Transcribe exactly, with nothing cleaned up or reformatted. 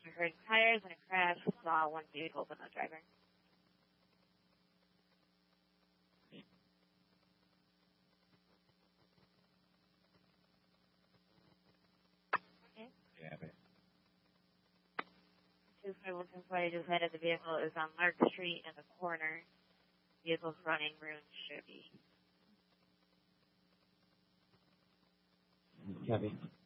We heard tires and a crash. Saw one vehicle but no driver. two five one two four, just headed the vehicle is on Lark Street in the corner. Vehicle's running, room should be. Copy.